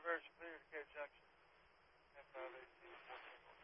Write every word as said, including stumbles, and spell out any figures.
Bears clear to Cape Junction. ten five eight.